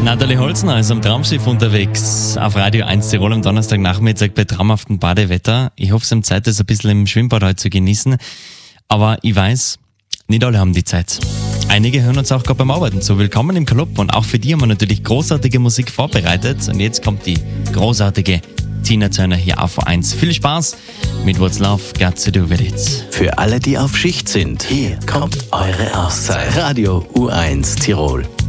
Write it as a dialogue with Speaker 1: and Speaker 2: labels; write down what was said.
Speaker 1: Nathalie Holzner ist am Traumschiff unterwegs auf Radio 1 Tirol am Donnerstagnachmittag bei traumhaftem Badewetter. Ich hoffe, Sie haben Zeit, das ein bisschen im Schwimmbad heute zu genießen. Aber ich weiß, nicht alle haben die Zeit. Einige hören uns auch gerade beim Arbeiten zu. Willkommen im Club und auch für die haben wir natürlich großartige Musik vorbereitet. Und jetzt kommt die großartige Tina Turner hier auf 1. Viel Spaß mit What's Love Got to Do With It.
Speaker 2: Für alle, die auf Schicht sind, hier kommt eure Auszeit. Radio U1 Tirol.